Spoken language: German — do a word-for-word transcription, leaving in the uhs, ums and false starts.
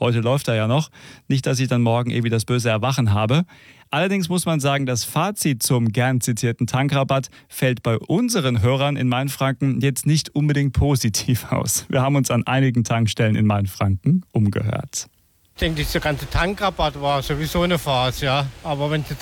Heute läuft er ja noch. Nicht, dass ich dann morgen irgendwie das böse Erwachen habe. Allerdings muss man sagen, das Fazit zum gern zitierten Tankrabatt fällt bei unseren Hörern in Mainfranken jetzt nicht unbedingt positiv aus. Wir haben uns an einigen Tankstellen in Mainfranken umgehört. Ich denke, dieser ganze Tankrabatt war sowieso eine Farce, ja. Aber wenn Sie